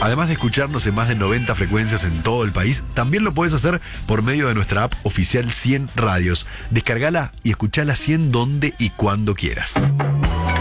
Además de escucharnos en más de 90 frecuencias en todo el país, también lo puedes hacer por medio de nuestra app oficial 100 Radios. Descargala y escuchala 100 donde y cuando quieras.